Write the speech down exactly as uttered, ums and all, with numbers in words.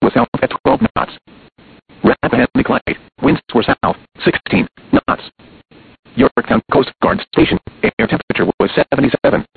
was south at twelve knots. Rappahannock Light, winds were south, sixteen knots. Yorktown Coast Guard Station, air temperature was seventy-seven.